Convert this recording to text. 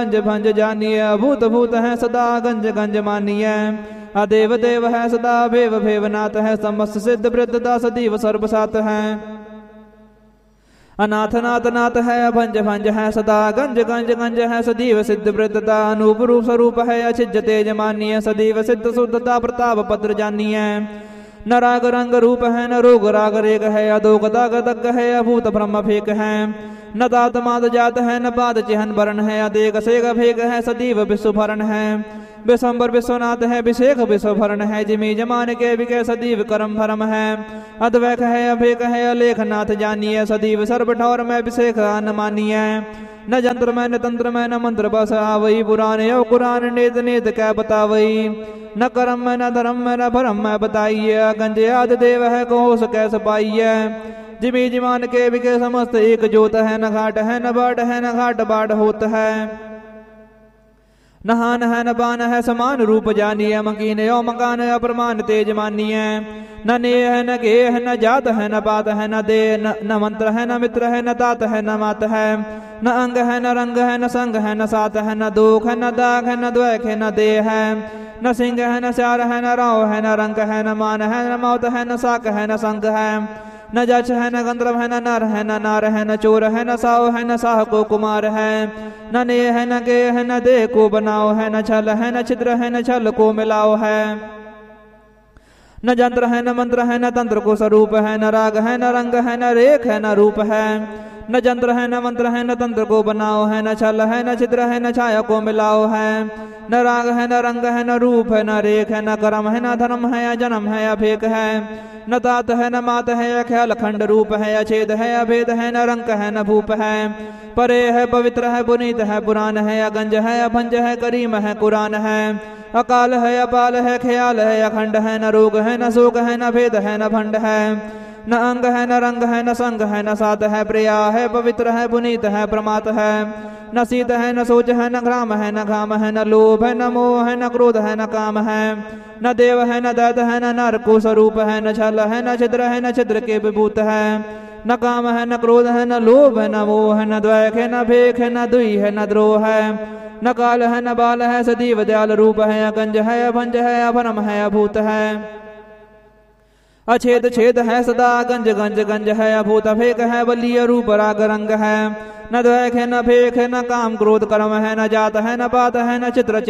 गंज भंज जानिए, अभूत भूत है सदा गंज गंज मानिए। अदेव देव है सदा भेव भेवनाथ है, समस्त सिद्ध वृद्धता सदीव सर्वसात है। अनाथ नाथ नाथ है, भंज भंज है सदा गंज गंज गंज है, सदीव सिद्ध वृद्धता। अनूप रूप स्वरूप है, अछिज तेज मानिए, सदीव सिद्ध शुद्धता प्रताप पत्र जानिए। न राग रंग रूप है, न रोग राग रेग है, अदोग दाग दग है, अभूत ब्रह्म फेक है। न दात माद जात है, न पाद चिहन वरण है, अदेग सेग भेग है, सदीव विश्वभरण है। विश्वम्बर विश्वनाथ है, विशेख विश्वभरण है, जिमी जमान के विके सदीव करम भरम है। अद्वैक है, अभेक है, अलेख नाथ जानिए, सदीव सर्व ठौर में विशेख अन मानिए। न जंत्र में न तंत्र में न मंत्र बस आवई, पुराण यो कुरान नेत नेत कै बतावई। न कर्म में न धर्म में न भरम में बताइए, गंज आदि देव है कहो कैसे पाइए। जिमी जिमान के विके समस्त एक जोत है, न घाट है न बाट है, न घाट बाट होत है। नहान है न बान है, समान रूप जानिए, मकीन यो मकान अप्रमाण तेज मानिए। न ने है न गे है, न जात है न पात है, न दे न मंत्र है, न मित्र है, न तात है, न मात है। न अंग है न रंग है, न संग है, न सात है, न दुख है, न दाग है, न द्वैक है, न देह है। न सिंह है, न स्यार है, न राव है, न रंग है, न मान है, न मौत है, न साक है, न संग है। न जच है, न गंधर्व है, न नर है, न नार है, न चोर है, न साव है, न साह को कुमार है। न ने है, न गे है, न दे को बनाओ है, न छल है, न छिद्र है, न छल को मिलाओ है। न जंत्र है, न मंत्र है, न तंत्र को स्वरूप है, न राग है, न रंग है, न रेख है, न रूप है। न जंत्र है, न मंत्र है, न तंत्र को बनाओ है, न छल है, न छिद्र है, न छाया को मिलाओ है। न राग है, न रंग है, न रूप है, न रेख है, न कर्म है, न धर्म है, अजन्म है, अभेक है। न तात है, न मात है, अख्याल खंड रूप है, अछेद है, अभेद है, न रंक है, न भूप है। परे है, पवित्र है, पुनीत है, पुराण है, अगंज है, अभंज है, करीम है, कुरान है। अकाल है, अपाल है, ख्याल है, अखंड है, न रोग है, न शोक है, न भेद है, न भंड है। न अंग है, न रंग है, न संग है, न सात है, प्रिया है, पवित्र है, पुनीत है, प्रमात है। न शीत है, न सोच है, न घ्राम है, न घाम है, न लोभ है, न मोह है, न क्रोध है, न काम है। न देव है, न दैत है, न नर को स्वरूप है, न छल है, न छिद्र है, न छिद्र के विभूत है। न काम है, न क्रोध है, न लोभ है, न मोह है, न द्वैक है, न भेख है, न दुई है, न द्रोह है। न काल है, न बाल है, सदीव दयाल रूप है, अगंज है, अभंज है, अभरम है, अभूत है। अछेद छेद है, सदा गंज गंज गंज है, अभूत अभेक है, बलीय रूप राग रंग है। न द्वैक है, न भेख है, न काम क्रोध कर्म है, न जात है, न पात है, न चित्र